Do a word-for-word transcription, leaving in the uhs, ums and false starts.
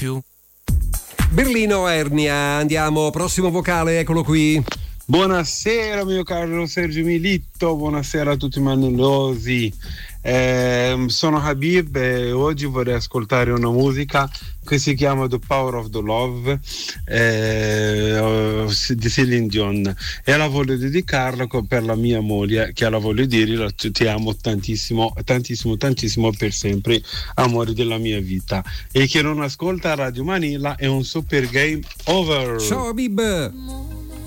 più. Berlino Ernia, andiamo, prossimo vocale, eccolo qui. Buonasera mio caro Sergio Militto, buonasera a tutti i manellosi. Eh, sono Habib e oggi vorrei ascoltare una musica che si chiama The Power of the Love eh, di Celine Dion, e la voglio dedicarla per la mia moglie, che la voglio dire ti amo tantissimo tantissimo tantissimo per sempre, amore della mia vita, e chi non ascolta Radio Manila è un super game over. Ciao Habib.